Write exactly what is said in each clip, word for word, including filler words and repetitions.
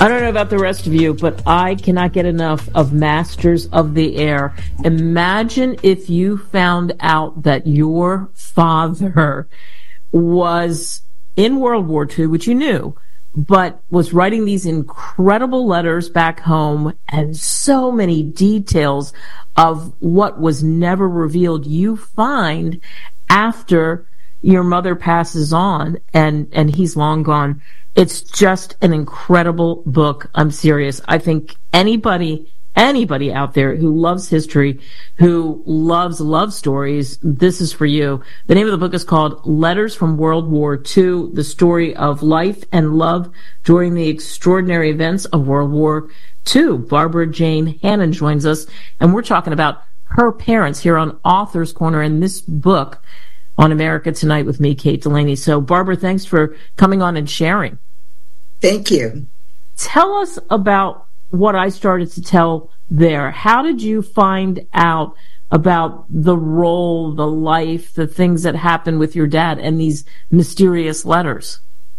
I don't know about the rest of you, but I cannot get enough of Masters of the Air. Imagine if you found out that your father was in World War Two, which you knew, but was writing these incredible letters back home and so many details of what was never revealed you find after your mother passes on and, and he's long gone. It's just an incredible book. I'm serious. I think anybody, anybody out there who loves history, who loves love stories, this is for you. The name of the book is called Letters from World War Two, the story of life and love during the extraordinary events of World War Two. Barbara Jane Hannon joins us, and we're talking about her parents here on Author's Corner in this book on America Tonight with me, Kate Delaney. So, Barbara, thanks for coming on and sharing. Thank you. Tell us about what I started to tell there. How did you find out about the role, the life, the things that happened with your dad and these mysterious letters?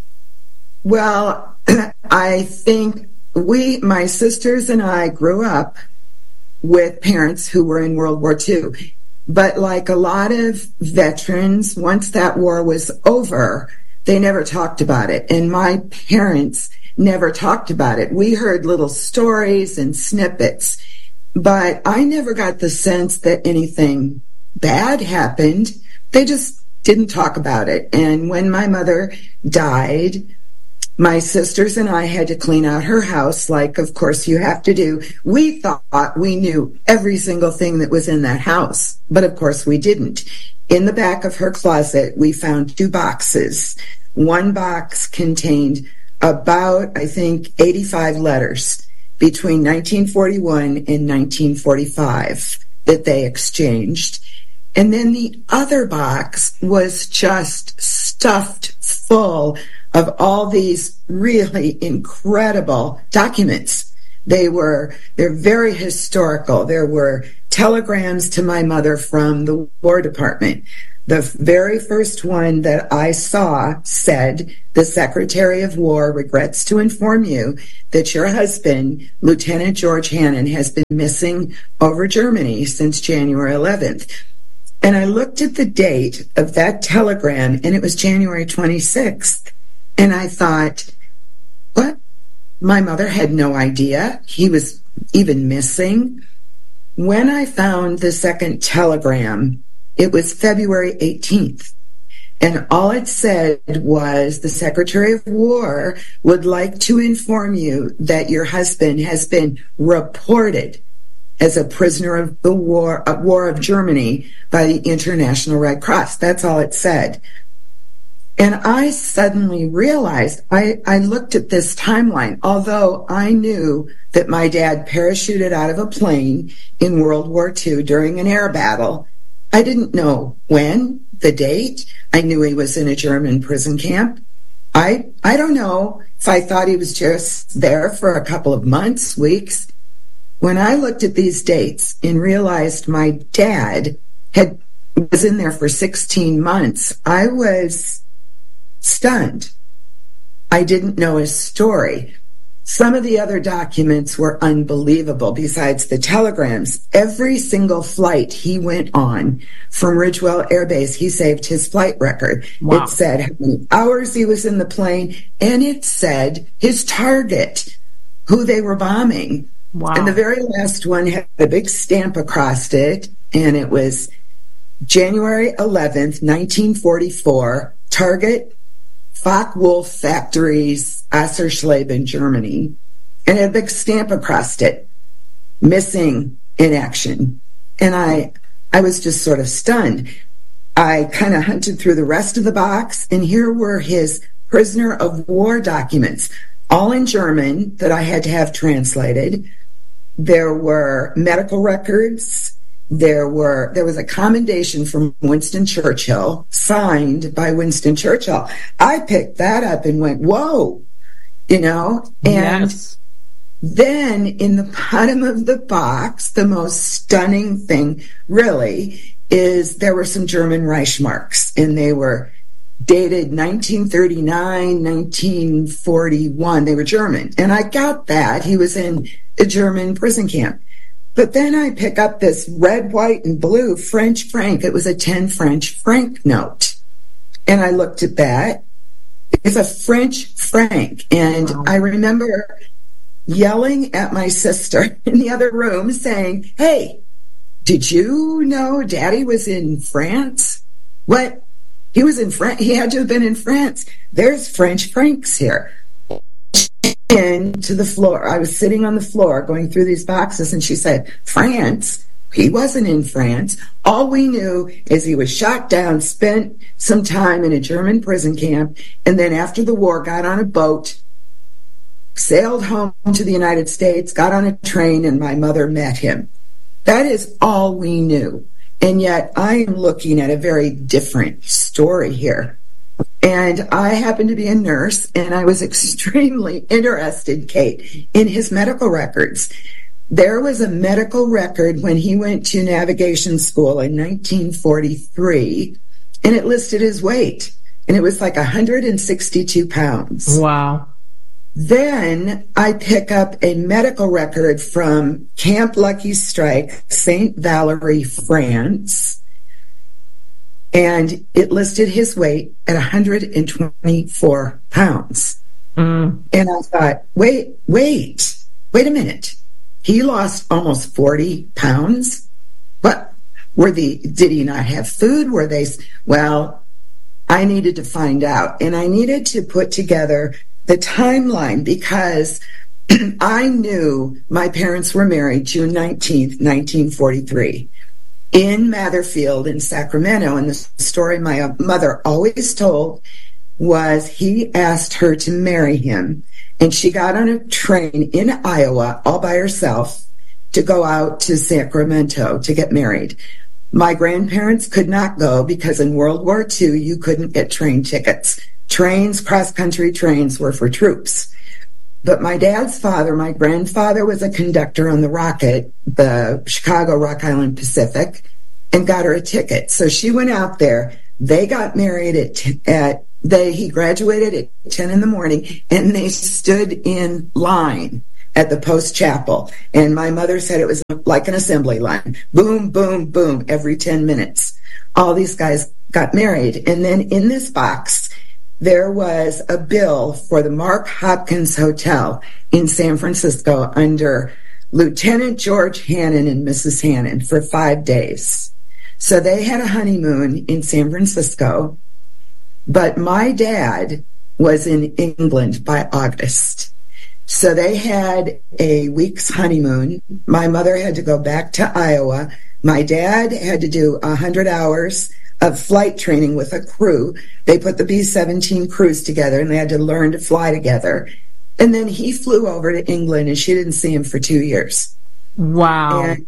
Well, I think we, my sisters and I, grew up with parents who were in World War Two. But like a lot of veterans, once that war was over, they never talked about it. And my parents never talked about it. We heard little stories and snippets, but I never got the sense that anything bad happened. They just didn't talk about it. And when my mother died, my sisters and I had to clean out her house, like, of course, you have to do. We thought we knew every single thing that was in that house, but of course we didn't. In the back of her closet, we found two boxes. One box contained about, I think, eighty-five letters between nineteen forty-one and nineteen forty-five that they exchanged. And then the other box was just stuffed full of all these really incredible documents. They were, they're very historical. There were telegrams to my mother from the War Department. The very first one that I saw said, "The Secretary of War regrets to inform you that your husband, Lieutenant George Hannon, has been missing over Germany since January eleventh. And I looked at the date of that telegram, and it was January twenty-sixth. And I thought, what? My mother had no idea he was even missing. When I found the second telegram, it was February eighteenth. And all it said was, "The Secretary of War would like to inform you that your husband has been reported as a prisoner of the war, uh, war of Germany by the International Red Cross." That's all it said. And I suddenly realized, I, I looked at this timeline, although I knew that my dad parachuted out of a plane in World War Two during an air battle. I didn't know when, the date. I knew he was in a German prison camp. I I don't know if I thought he was just there for a couple of months, weeks. When I looked at these dates and realized my dad had was in there for sixteen months, I was stunned. I didn't know his story. Some of the other documents were unbelievable. Besides the telegrams, every single flight he went on from Ridgewell Air Base, he saved his flight record. Wow. It said how many hours he was in the plane, and it said his target, who they were bombing. Wow. And the very last one had a big stamp across it, and it was January eleventh, nineteen forty-four, target Focke-Wulf Factories, Assersleben, Germany, and a big stamp across it, missing in action. And I I was just sort of stunned. I kind of hunted through the rest of the box, and here were his prisoner of war documents, all in German that I had to have translated. There were medical records. There were there was a commendation from Winston Churchill, signed by Winston Churchill. I picked that up and went, whoa, you know? And yes. Then in the bottom of the box, the most stunning thing, really, is there were some German Reichsmarks, and they were dated nineteen thirty-nine, nineteen forty-one. They were German. And I got that. He was in a German prison camp. But then I pick up this red, white, and blue French franc. It was a ten French franc note. And I looked at that. It's a French franc. And wow. I remember yelling at my sister in the other room saying, hey, did you know Daddy was in France? What? He was in France. He had to have been in France. There's French francs here. And to the floor. I was sitting on the floor going through these boxes, and she said, France? He wasn't in France. All we knew is he was shot down, spent some time in a German prison camp, and then after the war got on a boat, sailed home to the United States, got on a train, and my mother met him. That is all we knew. And yet I am looking at a very different story here. And I happened to be a nurse, and I was extremely interested, Kate, in his medical records. There was a medical record when he went to navigation school in nineteen forty-three, and it listed his weight, and it was like one hundred sixty-two pounds. Wow. Then I pick up a medical record from Camp Lucky Strike, Saint Valery, France, and it listed his weight at one hundred twenty-four pounds. Mm. And I thought, wait, wait, wait a minute. He lost almost forty pounds? What? Were the, did he not have food? Were they, well, I needed to find out. And I needed to put together the timeline because I knew my parents were married June nineteenth, nineteen forty-three. In Matherfield in Sacramento, and the story my mother always told was he asked her to marry him, and she got on a train in Iowa all by herself to go out to Sacramento to get married. My grandparents could not go because in World War Two you couldn't get train tickets. Trains, cross-country trains, were for troops. But my dad's father, my grandfather, was a conductor on the Rocket, the Chicago Rock Island Pacific, and got her a ticket. So she went out there. They got married at, at they he graduated at ten in the morning, and they stood in line at the Post Chapel. And my mother said it was like an assembly line. Boom, boom, boom, every ten minutes. All these guys got married. And then in this box, there was a bill for the Mark Hopkins Hotel in San Francisco under Lieutenant George Hannon and Missus Hannon for five days. So they had a honeymoon in San Francisco, but my dad was in England by August. So they had a week's honeymoon. My mother had to go back to Iowa. My dad had to do one hundred hours of flight training with a crew. They put the B seventeen crews together, and they had to learn to fly together. And then he flew over to England, and she didn't see him for two years. Wow. And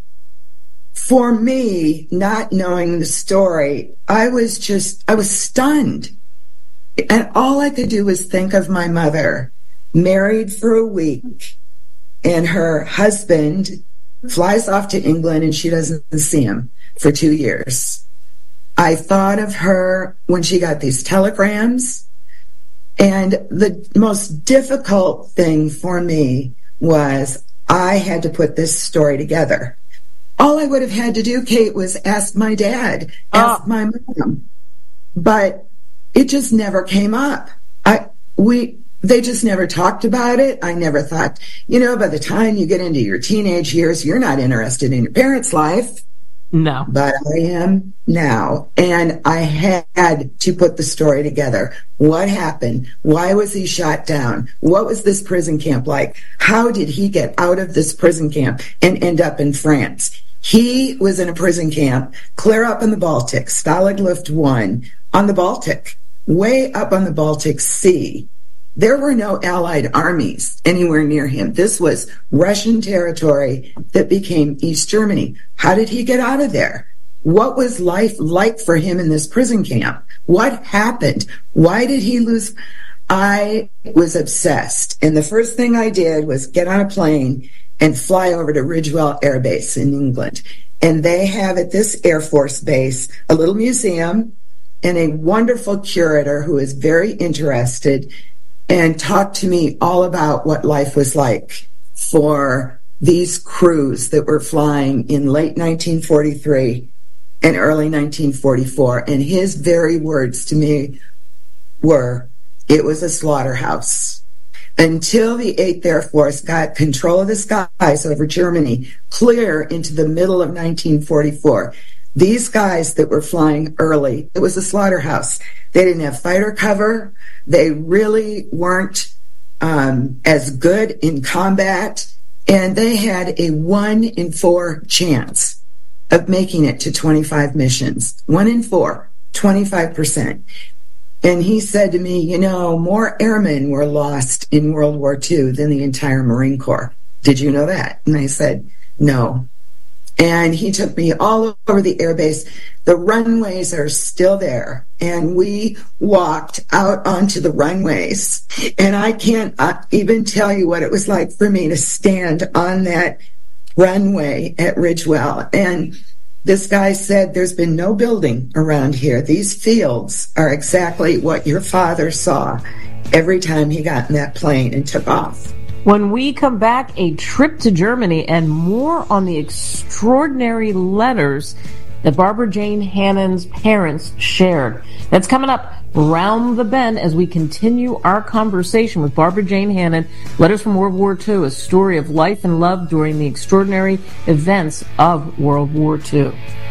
for me, not knowing the story, I was just, I was stunned. And all I could do was think of my mother, married for a week, and her husband flies off to England, and she doesn't see him for two years. I thought of her when she got these telegrams, and the most difficult thing for me was I had to put this story together. All I would have had to do, Kate, was ask my dad, ask oh. my mom, but it just never came up. I we they just never talked about it. I never thought, you know, by the time you get into your teenage years, you're not interested in your parents' life. No. But I am now. And I had to put the story together. What happened? Why was he shot down? What was this prison camp like? How did he get out of this prison camp and end up in France? He was in a prison camp clear up in the Baltic, Stalag Luft one, on the Baltic, way up on the Baltic Sea. There were no Allied armies anywhere near him. This was Russian territory that became East Germany. How did he get out of there? What was life like for him in this prison camp? What happened? Why did he lose? I was obsessed. And the first thing I did was get on a plane and fly over to Ridgewell Air Base in England. And they have at this Air Force base a little museum, and a wonderful curator who is very interested and talked to me all about what life was like for these crews that were flying in late nineteen forty-three and early nineteen forty-four. And his very words to me were, it was a slaughterhouse. Until the eighth Air Force got control of the skies over Germany clear into the middle of nineteen forty-four, these guys that were flying early, it was a slaughterhouse. They didn't have fighter cover. They really weren't um, as good in combat. And they had a one in four chance of making it to twenty-five missions. One in four, twenty-five percent. And he said to me, you know, more airmen were lost in World War Two than the entire Marine Corps. Did you know that? And I said, no. And he took me all over the airbase. The runways are still there. And we walked out onto the runways. And I can't uh, even tell you what it was like for me to stand on that runway at Ridgewell. And this guy said, there's been no building around here. These fields are exactly what your father saw every time he got in that plane and took off. When we come back, a trip to Germany and more on the extraordinary letters that Barbara Jane Hannon's parents shared. That's coming up round the bend as we continue our conversation with Barbara Jane Hannon. Letters from World War Two, a story of life and love during the extraordinary events of World War Two.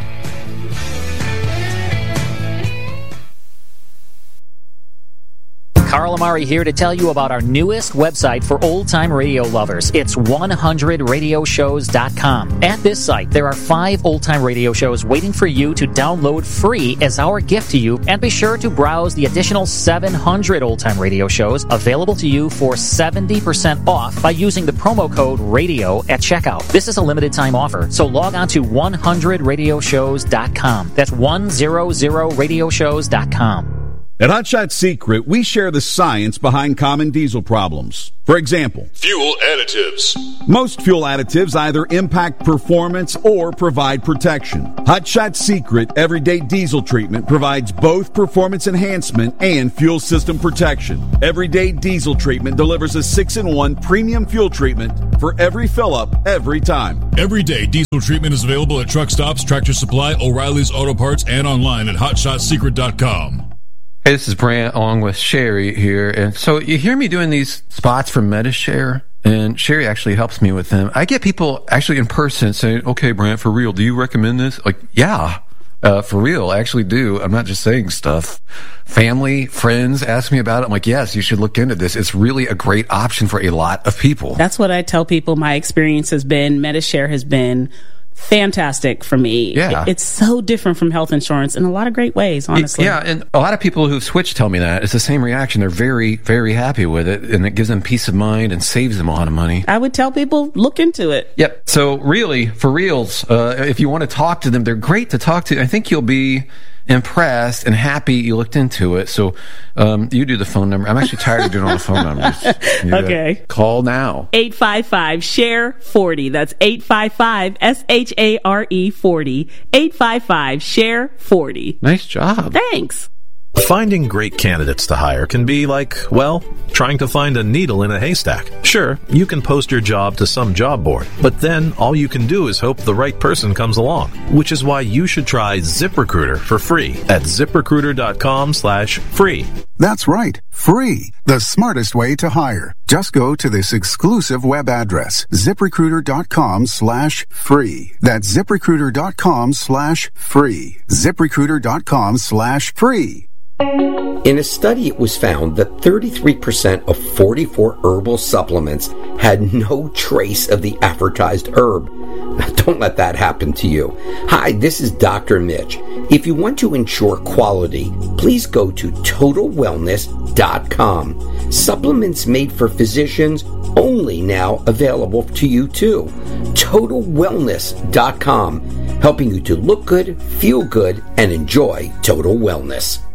Carl Amari here to tell you about our newest website for old-time radio lovers. It's one hundred radio shows dot com. At this site, there are five old-time radio shows waiting for you to download free as our gift to you, and be sure to browse the additional seven hundred old-time radio shows available to you for seventy percent off by using the promo code RADIO at checkout. This is a limited-time offer, so log on to one hundred radio shows dot com. That's one hundred radio shows dot com. At Hot Shot Secret, we share the science behind common diesel problems. For example, fuel additives. Most fuel additives either impact performance or provide protection. Hot Shot Secret Everyday Diesel Treatment provides both performance enhancement and fuel system protection. Everyday Diesel Treatment delivers a six in one premium fuel treatment for every fill-up, every time. Everyday Diesel Treatment is available at truck stops, Tractor Supply, O'Reilly's Auto Parts, and online at hot shot secret dot com. Hey, this is Brant along with Sherry here. And so you hear me doing these spots for MediShare, and Sherry actually helps me with them. I get people actually in person saying, okay, Brant, for real, do you recommend this? Like, yeah, uh, for real, I actually do. I'm not just saying stuff. Family, friends ask me about it. I'm like, yes, you should look into this. It's really a great option for a lot of people. That's what I tell people my experience has been. MediShare has been fantastic for me. Yeah. It's so different from health insurance in a lot of great ways, honestly. Yeah, and a lot of people who've switched tell me that. It's the same reaction. They're very, very happy with it, and it gives them peace of mind and saves them a lot of money. I would tell people, look into it. Yep. So really, for reals, uh, if you want to talk to them, they're great to talk to. I think you'll be impressed and happy you looked into it. So um, you do the phone number. I'm actually tired of doing all the phone numbers. You okay. Call now. eight five five, S H A R E, forty. That's eight five five, S H A R E, forty. eight five five, S H A R E, forty. Nice job. Thanks. Finding great candidates to hire can be like, well, trying to find a needle in a haystack. Sure, you can post your job to some job board, but then all you can do is hope the right person comes along, which is why you should try ZipRecruiter for free at ZipRecruiter.com slash free. That's right, free. The smartest way to hire. Just go to this exclusive web address, ZipRecruiter.com slash free. That's ZipRecruiter.com slash free. ZipRecruiter.com slash free. In a study, it was found that thirty-three percent of forty-four herbal supplements had no trace of the advertised herb. Now, don't let that happen to you. Hi, this is Doctor Mitch. If you want to ensure quality, please go to total wellness dot com. Supplements made for physicians only now available to you too. total wellness dot com, helping you to look good, feel good, and enjoy total wellness.